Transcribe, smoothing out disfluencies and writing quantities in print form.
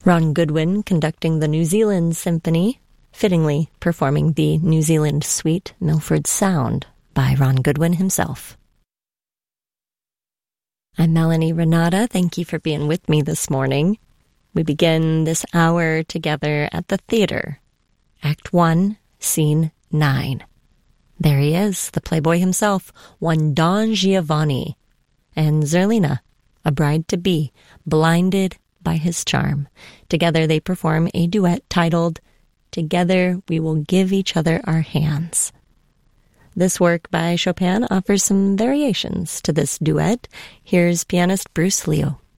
Ron Goodwin conducting the New Zealand Symphony, fittingly performing the New Zealand suite Milford Sound by Ron Goodwin himself. I'm Melanie Renata. Thank you for being with me this morning. We begin this hour together at the theater. Act 1, Scene 9. There he is, the playboy himself, one Don Giovanni, and Zerlina, a bride-to-be, blinded by his charm. Together they perform a duet titled, Together We Will Give Each Other Our Hands. This work by Chopin offers some variations to this duet. Here's pianist Bruce Leo.